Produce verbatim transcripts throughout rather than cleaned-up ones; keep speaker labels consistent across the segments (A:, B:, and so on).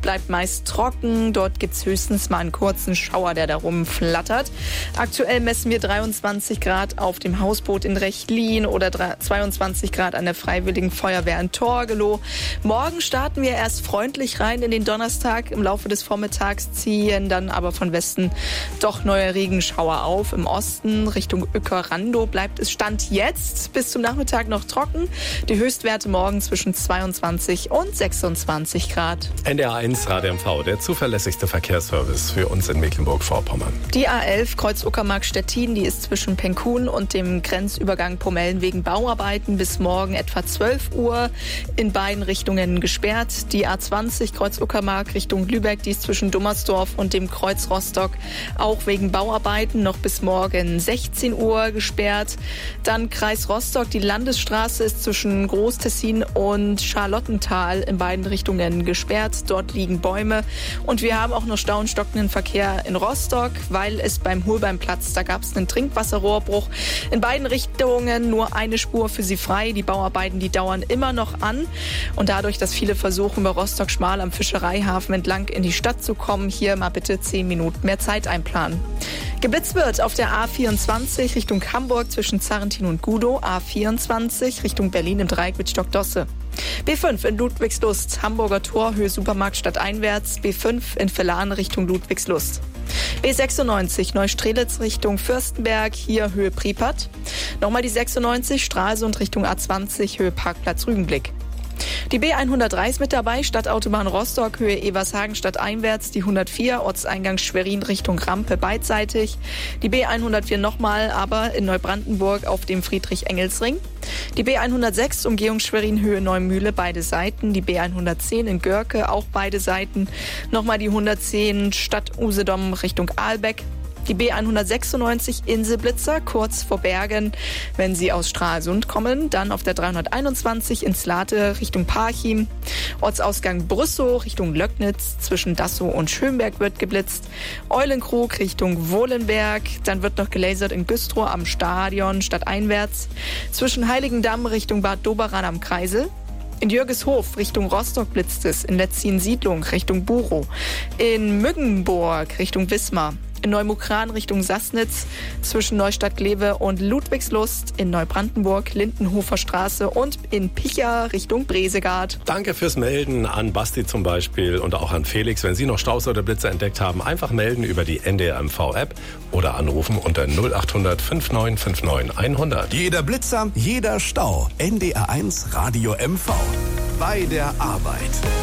A: bleibt meist trocken. Dort gibt es höchstens mal einen kurzen Schauer, der da rumflattert. Aktuell messen wir dreiundzwanzig Grad auf dem Hausboot in Rechlin oder zweiundzwanzig Grad an der Freiwilligen Feuerwehr in Torgelow. Morgen starten wir erst freundlich rein in den Donnerstag. Im Laufe des Vormittags ziehen dann aber von Westen doch neue Regenschauer auf. Im Osten Richtung Uecker-Randow bleibt es Stand jetzt bis zum Nachmittag noch trocken. Die Höchstwerte morgen zwischen zweiundzwanzig und sechsundzwanzig Grad.
B: N D R eins Radio M V, der zuverlässigste Verkehrsservice für uns in Mecklenburg-Vorpommern.
A: Die A elf Kreuz-Uckermark-Stettin, die ist zwischen Penkun und dem Grenzübergang Pomellen wegen Bauarbeiten bis morgen etwa zwölf Uhr in beiden Richtungen gesperrt. Die A zwanzig Kreuz-Uckermark Richtung Lübeck, die ist zwischen Dummersdorf und dem Kreuz Rostock auch wegen Bauarbeiten noch bis morgen sechzehn Uhr gesperrt. Dann Kreis Rostock, die Landesstraße ist zwischen Groß-Tessin und Charlottenthal in beiden Richtungen gesperrt. Dort liegen Bäume. Und wir haben auch noch Stau und stockenden Verkehr in Rostock, weil es beim Holbeinplatz, da gab es einen Trinkwasserrohrbruch. In beiden Richtungen nur eine Spur für sie frei. Die Bauarbeiten, die dauern immer noch an. Und dadurch, dass viele versuchen, über Rostock-Schmal am Fischereihafen entlang in die Stadt zu kommen, hier mal bitte zehn Minuten mehr Zeit einplanen. Geblitzt wird auf der A vierundzwanzig Richtung Hamburg zwischen Zarrentin und Gudow, A vierundzwanzig Richtung Berlin im Dreieck mit Stockdosse. B fünf in Ludwigslust, Hamburger Tor, Höhe Supermarkt stadteinwärts, B fünf in Verlan Richtung Ludwigslust. B sechsundneunzig Neustrelitz Richtung Fürstenberg, hier Höhe Pripyat. Nochmal die sechsundneunzig Stralsund Richtung A zwanzig, Höhe Parkplatz Rügenblick. Die B hundertdrei ist mit dabei, Stadtautobahn Rostock, Höhe Evershagen stadteinwärts, die hundertvier, Ortseingang Schwerin Richtung Rampe beidseitig. Die B hundertvier nochmal, aber in Neubrandenburg auf dem Friedrich-Engels-Ring. Die B hundertsechs, Umgehung Schwerin, Höhe Neumühle, beide Seiten. Die B hundertzehn in Görke, auch beide Seiten. Nochmal die hundertzehn Stadt Usedom Richtung Aalbeck. Die B hundertsechsundneunzig Inselblitzer, kurz vor Bergen, wenn Sie aus Stralsund kommen. Dann auf der dreihunderteinundzwanzig ins Late Richtung Parchim. Ortsausgang Brüssow Richtung Löcknitz. Zwischen Dassow und Schönberg wird geblitzt. Eulenkrug Richtung Wohlenberg. Dann wird noch gelasert in Güstrow am Stadion stadteinwärts. Zwischen Heiligendamm Richtung Bad Doberan am Kreisel. In Jürgeshof Richtung Rostock blitzt es. In Letzin-Siedlung Richtung Burow. In Müggenburg Richtung Wismar. In Neumukran Richtung Sassnitz, zwischen Neustadt-Glewe und Ludwigslust, in Neubrandenburg, Lindenhofer Straße und in Picha Richtung Bresegard.
B: Danke fürs Melden an Basti zum Beispiel und auch an Felix. Wenn Sie noch Staus oder Blitzer entdeckt haben, einfach melden über die N D R M V-App oder anrufen unter null acht hundert neunundfünfzig neunundfünfzig hundert.
C: Jeder Blitzer, jeder Stau. N D R eins Radio M V. Bei der Arbeit.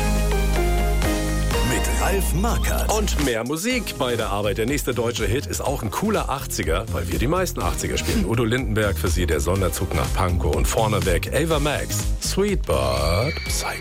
C: Ralf Markert.
B: Und mehr Musik bei der Arbeit. Der nächste deutsche Hit ist auch ein cooler achtziger, weil wir die meisten achtziger spielen. Udo Lindenberg für Sie, der Sonderzug nach Pankow und vorneweg Ava Max, Sweet But Psycho.